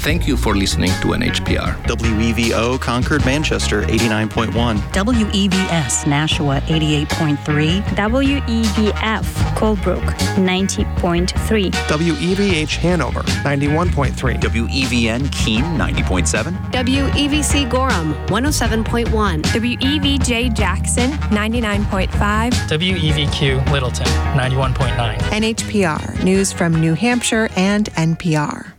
thank you for listening to NHPR. WEVO Concord, Manchester, 89.1. WEVS Nashua, 88.3. WEVF Colebrook, 90.3. WEVH Hanover, 91.3. WEVN Keene, 90.7. WEVC Gorham, 107.1. WEVJ Jackson, 99.5. WEVQ Littleton, 91.9. NHPR, news from New Hampshire and NPR.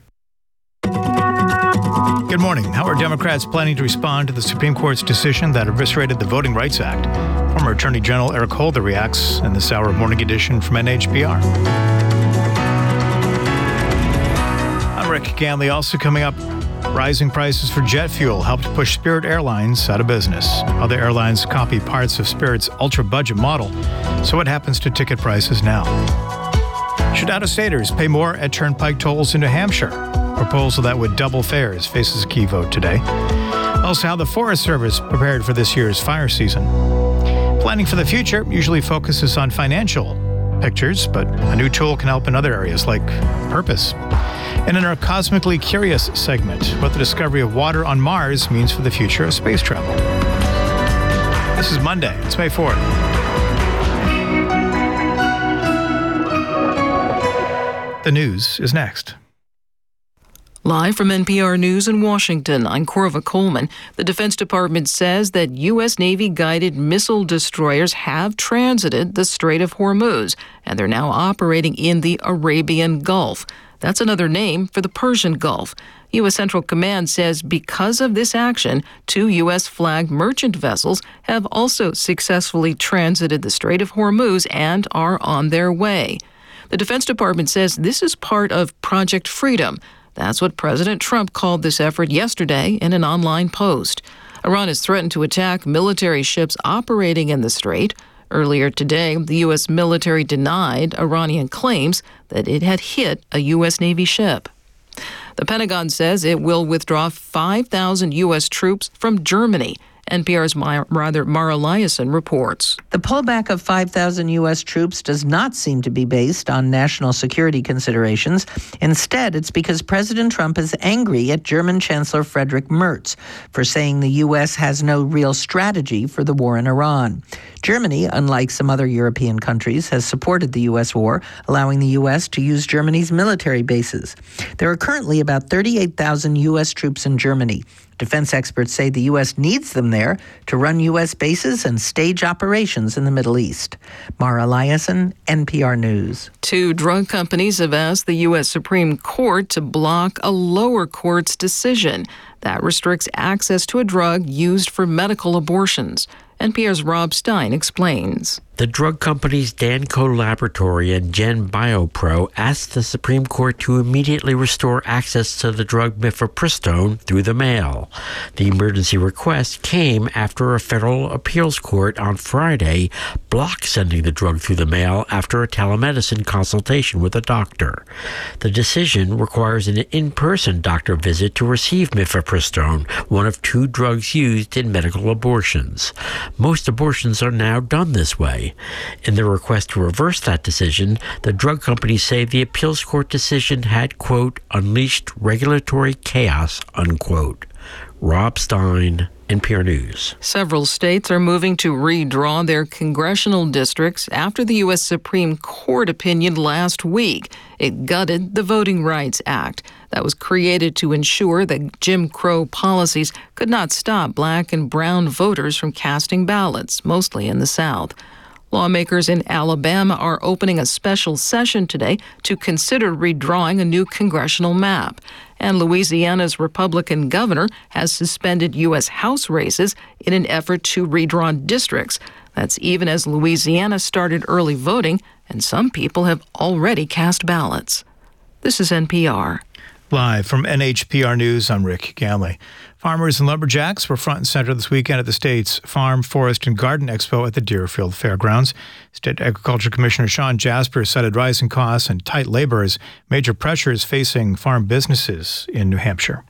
Good morning. How are Democrats planning to respond to the Supreme Court's decision that eviscerated the Voting Rights Act? Former Attorney General Eric Holder reacts in this hour morning edition from NHPR. I'm Rick Ganley. Also coming up, rising prices for jet fuel helped push Spirit Airlines out of business. Other airlines copy parts of Spirit's ultra-budget model. So what happens to ticket prices now? Should out-of-staters pay more at turnpike tolls in New Hampshire? Proposal that would double fares faces a key vote today. Also, how the Forest Service prepared for this year's fire season. Planning for the future usually focuses on financial pictures, but a new tool can help in other areas like purpose. And in our Cosmically Curious segment, what the discovery of water on Mars means for the future of space travel. This is Monday. It's May 4th. The news is next. Live from NPR News in Washington, I'm Corva Coleman. The Defense Department says that U.S. Navy-guided missile destroyers have transited the Strait of Hormuz, and they're now operating in the Arabian Gulf. That's another name for the Persian Gulf. U.S. Central Command says because of this action, 2 U.S.-flagged merchant vessels have also successfully transited the Strait of Hormuz and are on their way. The Defense Department says this is part of Project Freedom. That's what President Trump called this effort yesterday in an online post. Iran has threatened to attack military ships operating in the strait. Earlier today, the U.S. military denied Iranian claims that it had hit a U.S. Navy ship. The Pentagon says it will withdraw 5,000 U.S. troops from Germany. NPR's Mara Eliason reports. The pullback of 5,000 U.S. troops does not seem to be based on national security considerations. Instead, it's because President Trump is angry at German Chancellor Friedrich Merz for saying the U.S. has no real strategy for the war in Iran. Germany, unlike some other European countries, has supported the U.S. war, allowing the U.S. to use Germany's military bases. There are currently about 38,000 U.S. troops in Germany. Defense experts say the U.S. needs them there to run U.S. bases and stage operations in the Middle East. Mara Eliason, NPR News. 2 drug companies have asked the U.S. Supreme Court to block a lower court's decision that restricts access to a drug used for medical abortions. NPR's Rob Stein explains. The drug companies Danco Laboratory and Gen Biopro asked the Supreme Court to immediately restore access to the drug mifepristone through the mail. The emergency request came after a federal appeals court on Friday blocked sending the drug through the mail after a telemedicine consultation with a doctor. The decision requires an in-person doctor visit to receive mifepristone, one of 2 drugs used in medical abortions. Most abortions are now done this way. In their request to reverse that decision, the drug companies say the appeals court decision had, quote, unleashed regulatory chaos, unquote. Rob Stein, NPR News. Several states are moving to redraw their congressional districts after the U.S. Supreme Court opinion last week. It gutted the Voting Rights Act that was created to ensure that Jim Crow policies could not stop black and brown voters from casting ballots, mostly in the South. Lawmakers in Alabama are opening a special session today to consider redrawing a new congressional map. And Louisiana's Republican governor has suspended U.S. House races in an effort to redraw districts. That's even as Louisiana started early voting, and some people have already cast ballots. This is NPR. Live from NHPR News, I'm Rick Ganley. Farmers and lumberjacks were front and center this weekend at the state's Farm, Forest, and Garden Expo at the Deerfield Fairgrounds. State Agriculture Commissioner Sean Jasper cited rising costs and tight labor as major pressures facing farm businesses in New Hampshire.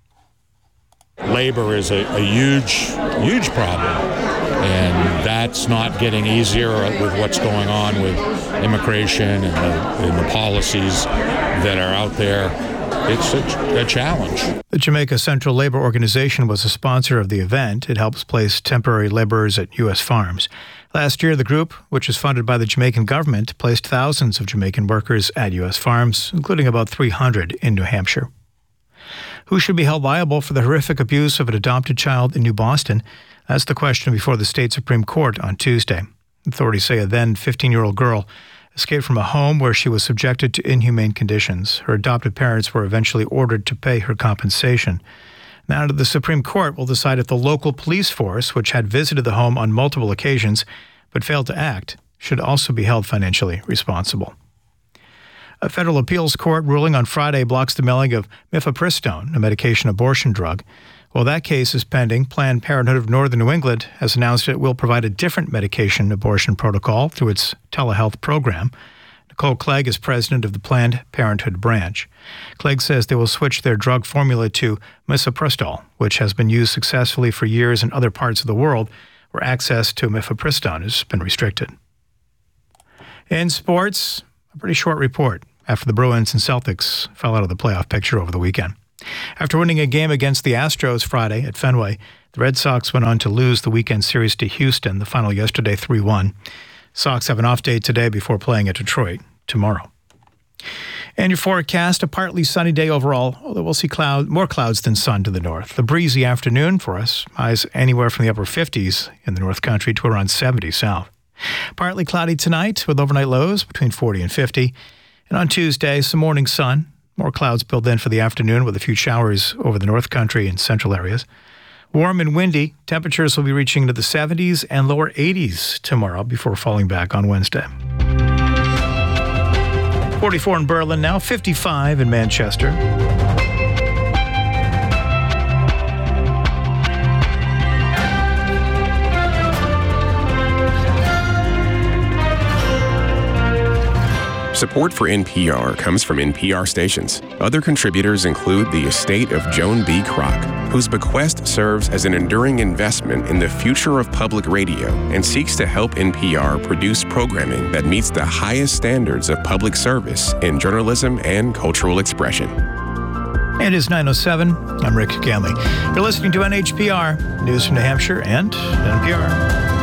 Labor is a huge problem, and that's not getting easier with what's going on with immigration and the policies that are out there. it's a challenge. The Jamaica Central Labor Organization was a sponsor of the event. It helps place temporary laborers at U.S. farms. Last year, the group, which is funded by the Jamaican government, placed thousands of Jamaican workers at U.S. farms, including about 300 in New Hampshire. Who should be held liable for the horrific abuse of an adopted child in New Boston? That's the question before the state Supreme Court on Tuesday. Authorities say a then 15-year-old girl escaped from a home where she was subjected to inhumane conditions. Her adopted parents were eventually ordered to pay her compensation. Now the Supreme Court will decide if the local police force, which had visited the home on multiple occasions but failed to act, should also be held financially responsible. A federal appeals court ruling on Friday blocks the mailing of mifepristone, a medication abortion drug. While that case is pending, Planned Parenthood of Northern New England has announced it will provide a different medication abortion protocol through its telehealth program. Nicole Clegg is president of the Planned Parenthood branch. Clegg says they will switch their drug formula to misoprostol, which has been used successfully for years in other parts of the world where access to mifepristone has been restricted. In sports, a pretty short report after the Bruins and Celtics fell out of the playoff picture over the weekend. After winning a game against the Astros Friday at Fenway, the Red Sox went on to lose the weekend series to Houston, the final yesterday 3-1. Sox have an off day today before playing at Detroit tomorrow. And your forecast, a partly sunny day overall, although we'll see more clouds than sun to the north. A breezy afternoon for us, highs anywhere from the upper 50s in the North Country to around 70 south. Partly cloudy tonight with overnight lows between 40 and 50. And on Tuesday, some morning sun. More clouds build in for the afternoon with a few showers over the North Country and central areas. Warm and windy, temperatures will be reaching into the 70s and lower 80s tomorrow before falling back on Wednesday. 44 in Berlin now, 55 in Manchester. Support for NPR comes from NPR stations. Other contributors include the estate of Joan B. Kroc, whose bequest serves as an enduring investment in the future of public radio and seeks to help NPR produce programming that meets the highest standards of public service in journalism and cultural expression. It is 9:07. I'm Rick Ganley. You're listening to NHPR, News from New Hampshire and NPR.